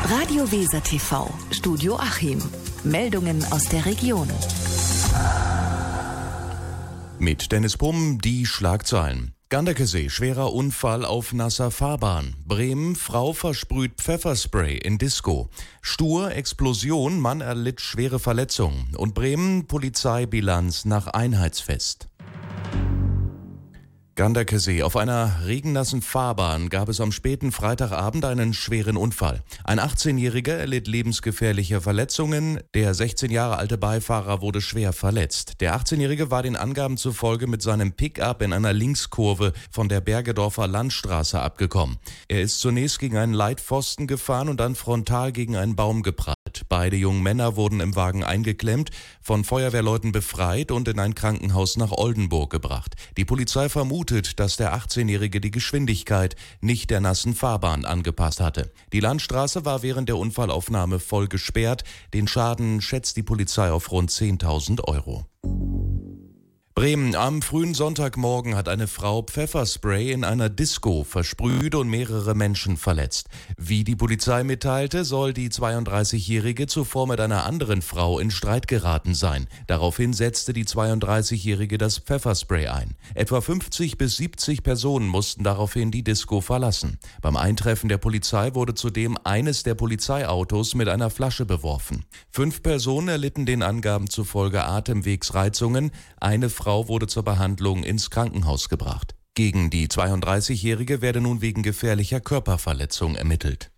Radio Weser TV, Studio Achim. Meldungen aus der Region. Mit Dennis Pumm die Schlagzeilen. Ganderkesee, schwerer Unfall auf nasser Fahrbahn. Bremen, Frau versprüht Pfefferspray in Disco. Stur, Explosion, Mann erlitt schwere Verletzungen. Und Bremen, Polizeibilanz nach Einheitsfest. Ganderkesee. Auf einer regennassen Fahrbahn gab es am späten Freitagabend einen schweren Unfall. Ein 18-Jähriger erlitt lebensgefährliche Verletzungen. Der 16 Jahre alte Beifahrer wurde schwer verletzt. Der 18-Jährige war den Angaben zufolge mit seinem Pickup in einer Linkskurve von der Bergedorfer Landstraße abgekommen. Er ist zunächst gegen einen Leitpfosten gefahren und dann frontal gegen einen Baum geprallt. Beide jungen Männer wurden im Wagen eingeklemmt, von Feuerwehrleuten befreit und in ein Krankenhaus nach Oldenburg gebracht. Die Polizei vermutet, dass der 18-Jährige die Geschwindigkeit nicht der nassen Fahrbahn angepasst hatte. Die Landstraße war während der Unfallaufnahme voll gesperrt. Den Schaden schätzt die Polizei auf rund 10.000 Euro. Bremen. Am frühen Sonntagmorgen hat eine Frau Pfefferspray in einer Disco versprüht und mehrere Menschen verletzt. Wie die Polizei mitteilte, soll die 32-Jährige zuvor mit einer anderen Frau in Streit geraten sein. Daraufhin setzte die 32-Jährige das Pfefferspray ein. Etwa 50 bis 70 Personen mussten daraufhin die Disco verlassen. Beim Eintreffen der Polizei wurde zudem eines der Polizeiautos mit einer Flasche beworfen. 5 Personen erlitten den Angaben zufolge Atemwegsreizungen. Eine Frau wurde zur Behandlung ins Krankenhaus gebracht. Gegen die 32-Jährige werde nun wegen gefährlicher Körperverletzung ermittelt.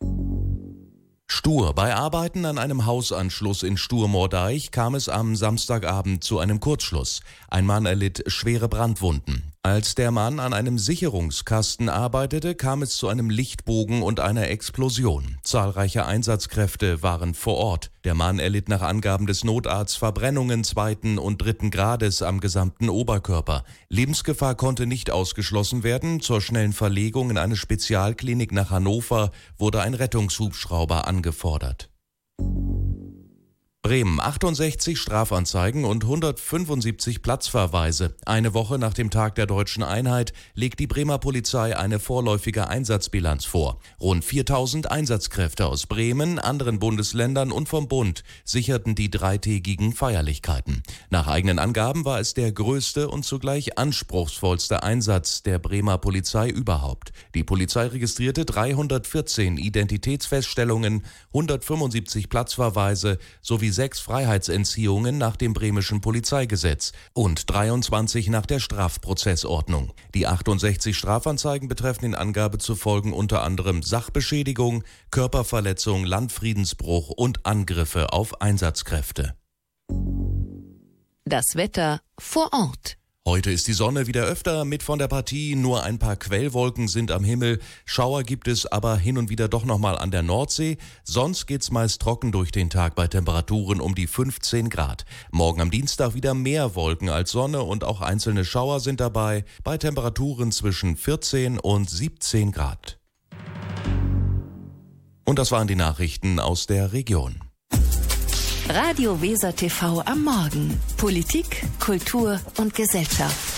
Stur. Bei Arbeiten an einem Hausanschluss in Stur-Mordeich kam es am Samstagabend zu einem Kurzschluss. Ein Mann erlitt schwere Brandwunden. Als der Mann an einem Sicherungskasten arbeitete, kam es zu einem Lichtbogen und einer Explosion. Zahlreiche Einsatzkräfte waren vor Ort. Der Mann erlitt nach Angaben des Notarztes Verbrennungen 2. und 3. Grades am gesamten Oberkörper. Lebensgefahr konnte nicht ausgeschlossen werden. Zur schnellen Verlegung in eine Spezialklinik nach Hannover wurde ein Rettungshubschrauber angefordert. Bremen. 68 Strafanzeigen und 175 Platzverweise. Eine Woche nach dem Tag der Deutschen Einheit legt die Bremer Polizei eine vorläufige Einsatzbilanz vor. Rund 4.000 Einsatzkräfte aus Bremen, anderen Bundesländern und vom Bund sicherten die dreitägigen Feierlichkeiten. Nach eigenen Angaben war es der größte und zugleich anspruchsvollste Einsatz der Bremer Polizei überhaupt. Die Polizei registrierte 314 Identitätsfeststellungen, 175 Platzverweise sowie 6 Freiheitsentziehungen nach dem bremischen Polizeigesetz und 23 nach der Strafprozessordnung. Die 68 Strafanzeigen betreffen den Angaben zufolge unter anderem Sachbeschädigung, Körperverletzung, Landfriedensbruch und Angriffe auf Einsatzkräfte. Das Wetter vor Ort. Heute ist die Sonne wieder öfter mit von der Partie, nur ein paar Quellwolken sind am Himmel. Schauer gibt es aber hin und wieder doch nochmal an der Nordsee. Sonst geht's meist trocken durch den Tag bei Temperaturen um die 15 Grad. Morgen am Dienstag wieder mehr Wolken als Sonne und auch einzelne Schauer sind dabei, bei Temperaturen zwischen 14 und 17 Grad. Und das waren die Nachrichten aus der Region. Radio Weser TV am Morgen. Politik, Kultur und Gesellschaft.